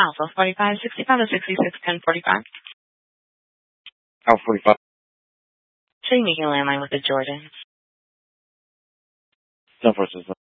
Alpha 45, 65 to 66, 1045. Alpha 45. So you make a landline with the Jordans. 1046.